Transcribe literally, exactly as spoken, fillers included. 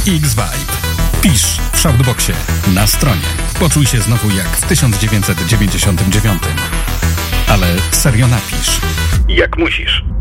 X-Vibe. Pisz w Shoutboxie, na stronie. Poczuj się znowu jak w tysiąc dziewięćset dziewięćdziesiątym dziewiątym. Ale serio napisz. Jak musisz.